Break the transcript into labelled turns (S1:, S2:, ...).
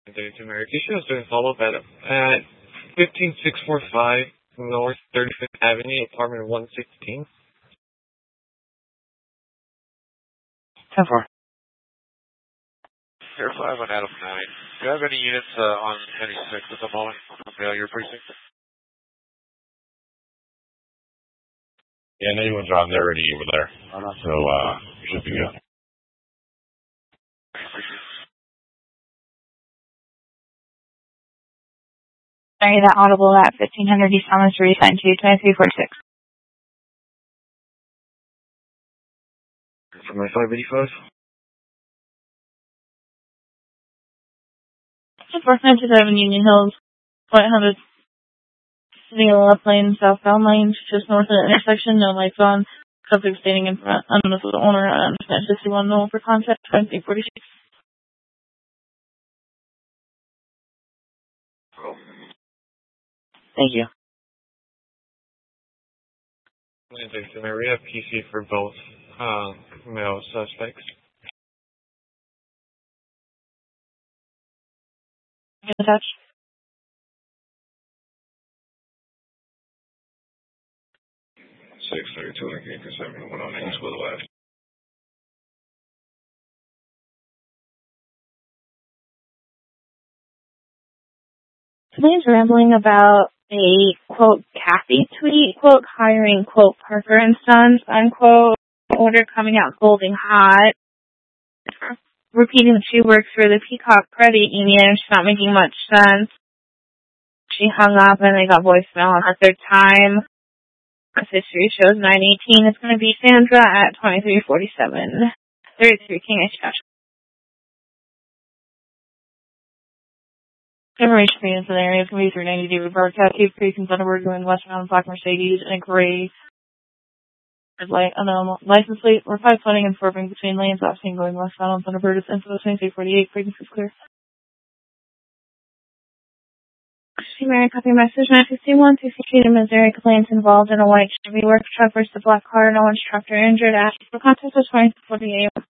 S1: to Mary. Issue is doing follow-up at 15645 North 35th Avenue, apartment 116.
S2: 10-4.
S3: Air 5 on Adam 9. Do you have any units on Henry 6 at the moment from your precinct?
S4: Yeah, no one's on there already over there. So, you should be good.
S2: Sorry, that audible at 1500 East Thomas Street, 2346.
S1: For my 585?
S2: Enforcement to 7 Union Hills, White 100. Sitting in the left lane, southbound lane, just north of the intersection, no lights on. Subject standing in front, unnoticeable owner, 61 no for contact, 2346.
S1: Thank you. We have PC for both male suspects.
S2: Get in touch. Somebody's rambling about a, quote, Kathy tweet, quote, hiring, quote, Parker and Sons, unquote, order coming out scolding hot, repeating that she works for the Peacock Credit Union. She's not making much sense. She hung up and they got voicemail on her third time. This history shows 918. It's going to be Sandra at 2347. 33 King H. Information in the area is going to be 390 David Broadcast, Cave Creek, and Thunderbird going westbound, black Mercedes, and a gray red light, unknown license plate. We're 520 and swerving between lanes, last seen going westbound on Thunderbird. It's info 2348, frequency is clear. Mary, copy message 951, 216 in Missouri, complaints involved in a white Chevy work truck versus a black car. No one's trapped or injured. Ask for contact at 2048.